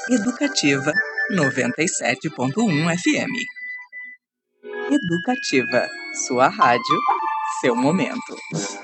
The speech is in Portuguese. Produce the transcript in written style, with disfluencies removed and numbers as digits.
Educativa 97.1 FM. Educativa, sua rádio, seu momento.